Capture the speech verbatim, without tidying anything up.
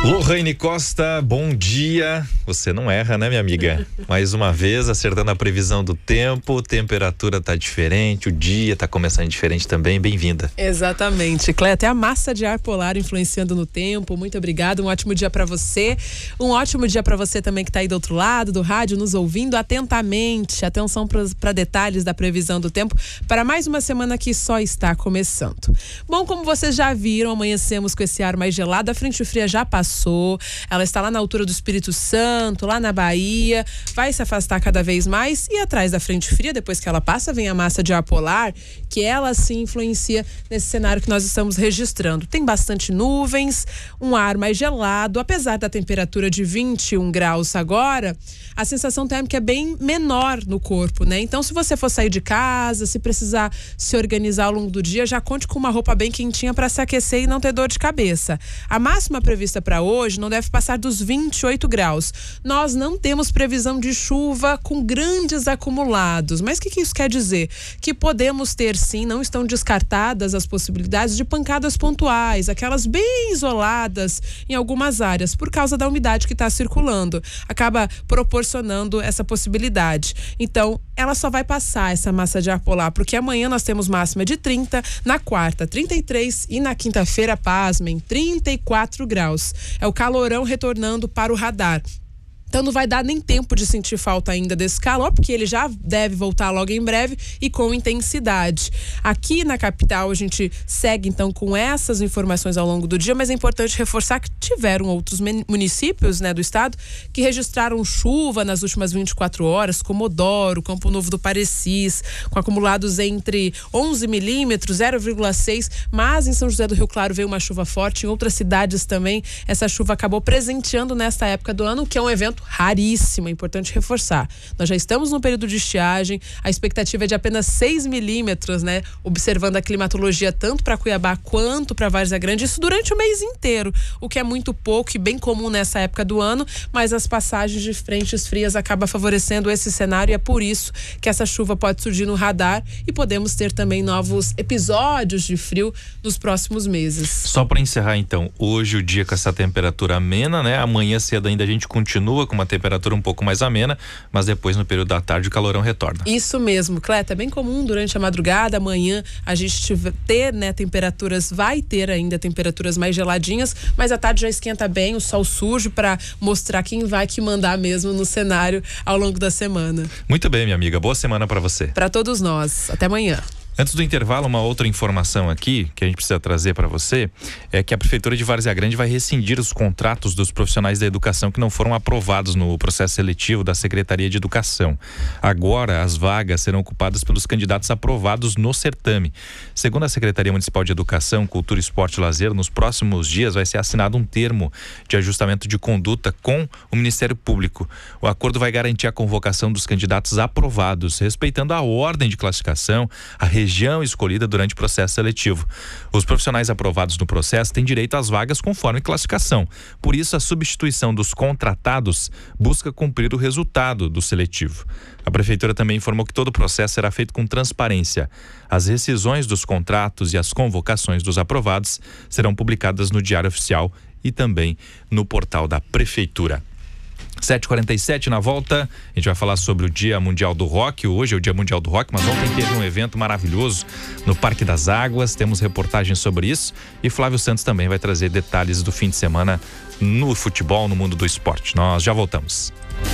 Lohane Costa, bom dia. Você não erra, né, minha amiga? Mais uma vez, acertando a previsão do tempo, temperatura tá diferente, o dia tá começando diferente também. Bem-vinda. Exatamente, Clé, até a massa de ar polar influenciando no tempo. Muito obrigada, um ótimo dia para você. Um ótimo dia para você também que tá aí do outro lado do rádio, nos ouvindo atentamente. Atenção para detalhes da previsão do tempo para mais uma semana que só está começando. Bom, como vocês já viram, amanhecemos com esse ar mais gelado. A frente fria já passou. Ela está lá na altura do Espírito Santo, lá na Bahia, vai se afastar cada vez mais e atrás da frente fria, depois que ela passa, vem a massa de ar polar, que ela sim influencia nesse cenário que nós estamos registrando. Tem bastante nuvens, um ar mais gelado, apesar da temperatura de vinte e um graus agora, a sensação térmica é bem menor no corpo, né? Então, se você for sair de casa, se precisar se organizar ao longo do dia, já conte com uma roupa bem quentinha para se aquecer e não ter dor de cabeça. A máxima prevista para hoje não deve passar dos vinte e oito graus. Nós não temos previsão de chuva com grandes acumulados. Mas o que, que isso quer dizer? Que podemos ter sim, não estão descartadas as possibilidades de pancadas pontuais, aquelas bem isoladas em algumas áreas, por causa da umidade que está circulando. Acaba proporcionando essa possibilidade. Então, ela só vai passar essa massa de ar polar, porque amanhã nós temos máxima de trinta, na quarta trinta e três e na quinta-feira, pasmem, trinta e quatro graus. É o calorão retornando para o radar. Então não vai dar nem tempo de sentir falta ainda desse calor, porque ele já deve voltar logo em breve e com intensidade. Aqui na capital a gente segue então com essas informações ao longo do dia, mas é importante reforçar que tiveram outros municípios, né, do estado que registraram chuva nas últimas vinte e quatro horas, como Comodoro, Campo Novo do Parecis, com acumulados entre onze milímetros, zero vírgula seis, mas em São José do Rio Claro veio uma chuva forte, em outras cidades também essa chuva acabou presenteando nesta época do ano, que é um evento raríssimo, é importante reforçar. Nós já estamos no período de estiagem, a expectativa é de apenas seis milímetros, né? Observando a climatologia tanto para Cuiabá quanto para Várzea Grande, isso durante o mês inteiro, o que é muito pouco e bem comum nessa época do ano, mas as passagens de frentes frias acabam favorecendo esse cenário e é por isso que essa chuva pode surgir no radar e podemos ter também novos episódios de frio nos próximos meses. Só para encerrar então, hoje o dia com essa temperatura amena, né? Amanhã cedo ainda a gente continua com uma temperatura um pouco mais amena, mas depois no período da tarde o calorão retorna. Isso mesmo, Cleta, é bem comum durante a madrugada, amanhã a gente tiver, ter, né, temperaturas, vai ter ainda temperaturas mais geladinhas, mas a tarde já esquenta bem, o sol surge para mostrar quem vai que mandar mesmo no cenário ao longo da semana. Muito bem, minha amiga, boa semana para você. Para todos nós, até amanhã. Antes do intervalo, uma outra informação aqui que a gente precisa trazer para você é que a Prefeitura de Várzea Grande vai rescindir os contratos dos profissionais da educação que não foram aprovados no processo seletivo da Secretaria de Educação. Agora, as vagas serão ocupadas pelos candidatos aprovados no certame. Segundo a Secretaria Municipal de Educação, Cultura, Esporte e Lazer, nos próximos dias vai ser assinado um termo de ajustamento de conduta com o Ministério Público. O acordo vai garantir a convocação dos candidatos aprovados, respeitando a ordem de classificação, a região escolhida durante o processo seletivo. Os profissionais aprovados no processo têm direito às vagas conforme classificação. Por isso, a substituição dos contratados busca cumprir o resultado do seletivo. A Prefeitura também informou que todo o processo será feito com transparência. As rescisões dos contratos e as convocações dos aprovados serão publicadas no Diário Oficial e também no portal da Prefeitura. sete e quarenta e sete, na volta, a gente vai falar sobre o Dia Mundial do Rock. Hoje é o Dia Mundial do Rock, mas ontem teve um evento maravilhoso no Parque das Águas. Temos reportagens sobre isso e Flávio Santos também vai trazer detalhes do fim de semana no futebol, no mundo do esporte. Nós já voltamos.